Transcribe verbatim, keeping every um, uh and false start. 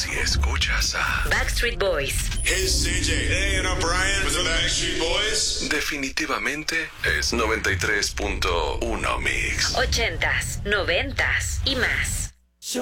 si escuchas a Backstreet Boys. Hey, C J. Hey, and I'm Brian with the Backstreet Boys. definitivamente es noventa y tres punto uno Mix. Ochentas, noventas y más.